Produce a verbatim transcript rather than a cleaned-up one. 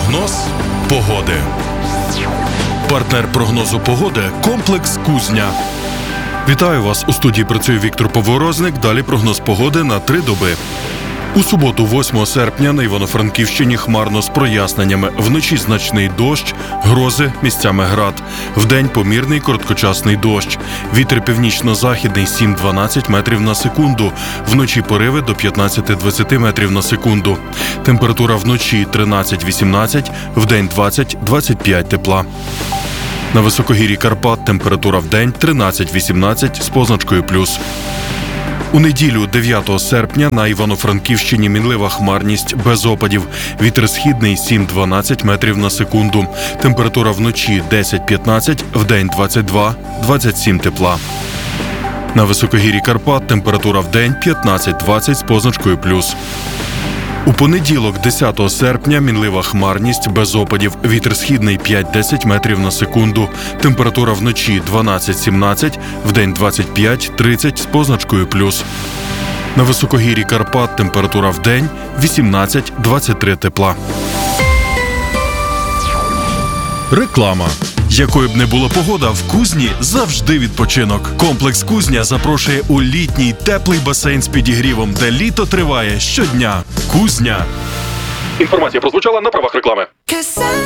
Прогноз погоди. Партнер прогнозу погоди – комплекс «Кузня». Вітаю вас! У студії працює Віктор Поворозник. Далі прогноз погоди на три доби. У суботу, восьмого серпня, на Івано-Франківщині хмарно з проясненнями. Вночі значний дощ, грози, місцями град. Вдень помірний короткочасний дощ. Вітер північно-західний сім-дванадцять метрів на секунду. Вночі пориви до п'ятнадцять-двадцять метрів на секунду. Температура вночі тринадцять-вісімнадцять, вдень двадцять-двадцять п'ять тепла. На високогір'ї Карпат температура вдень тринадцять-вісімнадцять з позначкою плюс. У неділю, дев'ятого серпня, на Івано-Франківщині мінлива хмарність без опадів. Вітер східний сім-дванадцять метрів на секунду. Температура вночі десять-п'ятнадцять, вдень двадцять два-двадцять сім тепла. На високогір'ї Карпат температура вдень п'ятнадцять-двадцять з позначкою плюс. У понеділок, десятого серпня, мінлива хмарність без опадів. Вітер східний п'ять-десять метрів на секунду. Температура вночі дванадцять-сімнадцять, вдень двадцять п'ять-тридцять з позначкою плюс. На високогір'ї Карпат температура вдень вісімнадцять-двадцять три тепла. Реклама. Якою б не була погода, в Кузні завжди відпочинок. Комплекс «Кузня» запрошує у літній теплий басейн з підігрівом, де літо триває щодня. Кузня. Інформація прозвучала на правах реклами.